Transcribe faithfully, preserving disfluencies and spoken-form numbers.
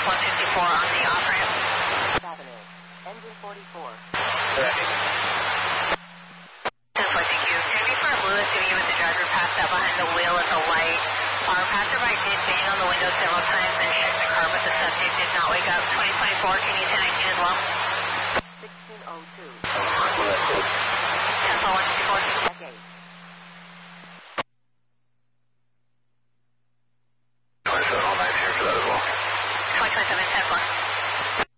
one fifty-four on the off-ramp. Avenue, engine forty-four. Ready. ten four, thank you. Can you confirm Lewis giving you with the driver passed out behind the wheel at the light? Our passerby did bang on the window several times and checked the car, but the subject did not wake up. twenty twenty-four, can you ten nineteen as well? sixteen oh two. ten four, one fifty-four. ten four, one fifty-four.